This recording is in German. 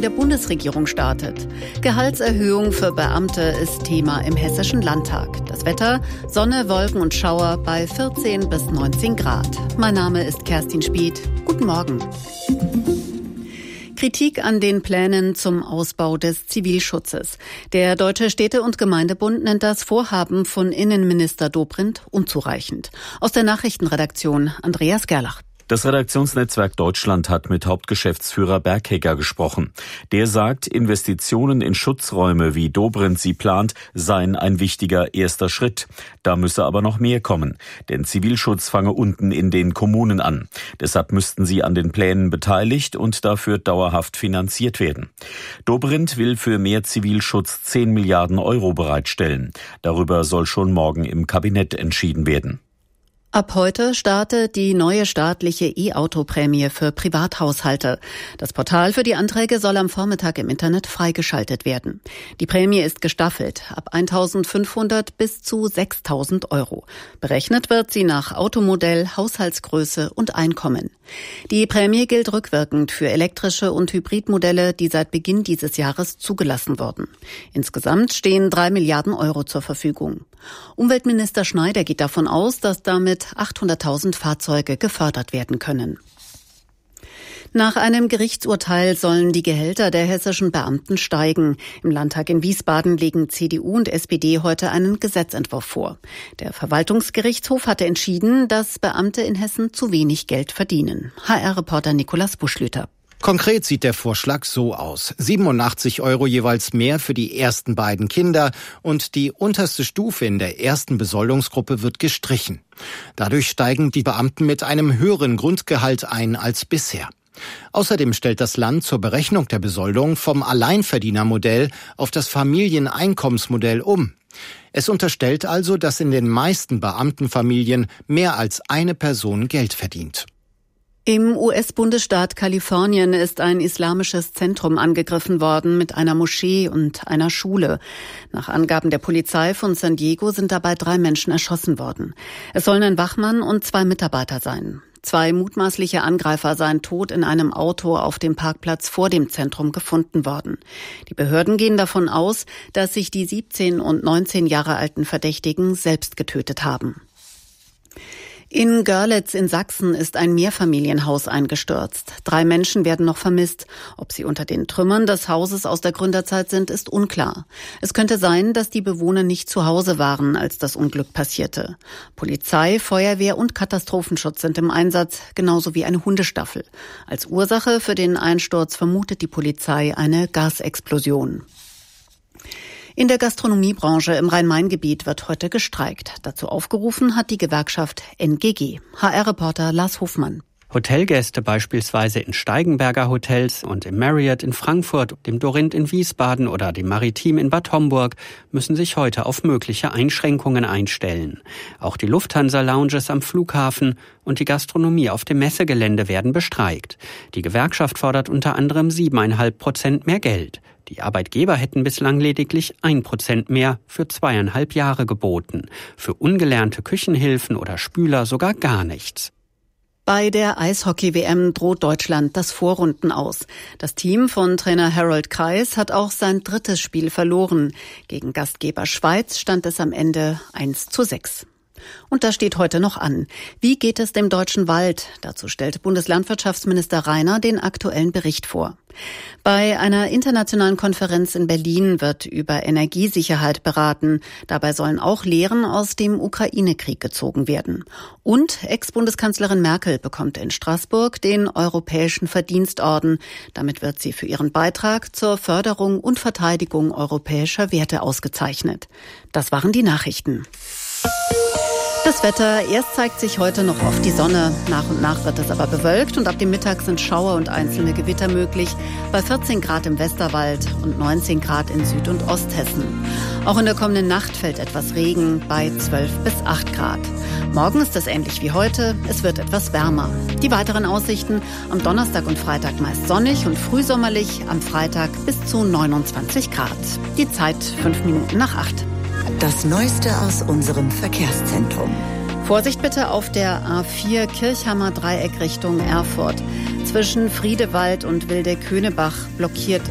der Bundesregierung startet. Gehaltserhöhung für Beamte ist Thema im Hessischen Landtag. Das Wetter: Sonne, Wolken und Schauer bei 14 bis 19 Grad. Mein Name ist Kerstin Spieth. Guten Morgen. Kritik an den Plänen zum Ausbau des Zivilschutzes. Der Deutsche Städte- und Gemeindebund nennt das Vorhaben von Innenminister Dobrindt unzureichend. Aus der Nachrichtenredaktion Andreas Gerlach. Das Redaktionsnetzwerk Deutschland hat mit Hauptgeschäftsführer Bergheger gesprochen. Der sagt, Investitionen in Schutzräume, wie Dobrindt sie plant, seien ein wichtiger erster Schritt. Da müsse aber noch mehr kommen, denn Zivilschutz fange unten in den Kommunen an. Deshalb müssten sie an den Plänen beteiligt und dafür dauerhaft finanziert werden. Dobrindt will für mehr Zivilschutz 10 Milliarden Euro bereitstellen. Darüber soll schon morgen im Kabinett entschieden werden. Ab heute startet die neue staatliche E-Auto-Prämie für Privathaushalte. Das Portal für die Anträge soll am Vormittag im Internet freigeschaltet werden. Die Prämie ist gestaffelt, ab 1.500 bis zu 6.000 Euro. Berechnet wird sie nach Automodell, Haushaltsgröße und Einkommen. Die Prämie gilt rückwirkend für elektrische und Hybridmodelle, die seit Beginn dieses Jahres zugelassen wurden. Insgesamt stehen 3 Milliarden Euro zur Verfügung. Umweltminister Schneider geht davon aus, dass damit 800.000 Fahrzeuge gefördert werden können. Nach einem Gerichtsurteil sollen die Gehälter der hessischen Beamten steigen. Im Landtag in Wiesbaden legen CDU und SPD heute einen Gesetzentwurf vor. Der Verwaltungsgerichtshof hatte entschieden, dass Beamte in Hessen zu wenig Geld verdienen. HR-Reporter Nikolaus Buschlüter. Konkret sieht der Vorschlag so aus: 87 Euro jeweils mehr für die ersten beiden Kinder und die unterste Stufe in der ersten Besoldungsgruppe wird gestrichen. Dadurch steigen die Beamten mit einem höheren Grundgehalt ein als bisher. Außerdem stellt das Land zur Berechnung der Besoldung vom Alleinverdienermodell auf das Familieneinkommensmodell um. Es unterstellt also, dass in den meisten Beamtenfamilien mehr als eine Person Geld verdient. Im US-Bundesstaat Kalifornien ist ein islamisches Zentrum angegriffen worden mit einer Moschee und einer Schule. Nach Angaben der Polizei von San Diego sind dabei 3 Menschen erschossen worden. Es sollen ein Wachmann und 2 Mitarbeiter sein. 2 mutmaßliche Angreifer seien tot in einem Auto auf dem Parkplatz vor dem Zentrum gefunden worden. Die Behörden gehen davon aus, dass sich die 17 und 19 Jahre alten Verdächtigen selbst getötet haben. In Görlitz in Sachsen ist ein Mehrfamilienhaus eingestürzt. 3 Menschen werden noch vermisst. Ob sie unter den Trümmern des Hauses aus der Gründerzeit sind, ist unklar. Es könnte sein, dass die Bewohner nicht zu Hause waren, als das Unglück passierte. Polizei, Feuerwehr und Katastrophenschutz sind im Einsatz, genauso wie eine Hundestaffel. Als Ursache für den Einsturz vermutet die Polizei eine Gasexplosion. In der Gastronomiebranche im Rhein-Main-Gebiet wird heute gestreikt. Dazu aufgerufen hat die Gewerkschaft NGG. HR-Reporter Lars Hofmann. Hotelgäste beispielsweise in Steigenberger Hotels und im Marriott in Frankfurt, dem Dorint in Wiesbaden oder dem Maritim in Bad Homburg müssen sich heute auf mögliche Einschränkungen einstellen. Auch die Lufthansa-Lounges am Flughafen und die Gastronomie auf dem Messegelände werden bestreikt. Die Gewerkschaft fordert unter anderem 7,5% mehr Geld. Die Arbeitgeber hätten bislang lediglich 1% mehr für 2,5 Jahre geboten. Für ungelernte Küchenhilfen oder Spüler sogar gar nichts. Bei der Eishockey-WM droht Deutschland das Vorrunden aus. Das Team von Trainer Harold Kreis hat auch sein 3. Spiel verloren. Gegen Gastgeber Schweiz stand es am Ende 1:6. Und das steht heute noch an. Wie geht es dem deutschen Wald? Dazu stellt Bundeslandwirtschaftsminister Rainer den aktuellen Bericht vor. Bei einer internationalen Konferenz in Berlin wird über Energiesicherheit beraten. Dabei sollen auch Lehren aus dem Ukraine-Krieg gezogen werden. Und Ex-Bundeskanzlerin Merkel bekommt in Straßburg den Europäischen Verdienstorden. Damit wird sie für ihren Beitrag zur Förderung und Verteidigung europäischer Werte ausgezeichnet. Das waren die Nachrichten. Das Wetter: Erst zeigt sich heute noch oft die Sonne, nach und nach wird es aber bewölkt und ab dem Mittag sind Schauer und einzelne Gewitter möglich, bei 14 Grad im Westerwald und 19 Grad in Süd- und Osthessen. Auch in der kommenden Nacht fällt etwas Regen bei 12 bis 8 Grad. Morgen ist es ähnlich wie heute, es wird etwas wärmer. Die weiteren Aussichten: am Donnerstag und Freitag meist sonnig und frühsommerlich, am Freitag bis zu 29 Grad. Die Zeit 7:05. Das Neueste aus unserem Verkehrszentrum. Vorsicht bitte auf der A4 Kirchhammer Dreieck Richtung Erfurt. Zwischen Friedewald und Wildeköhnebach blockiert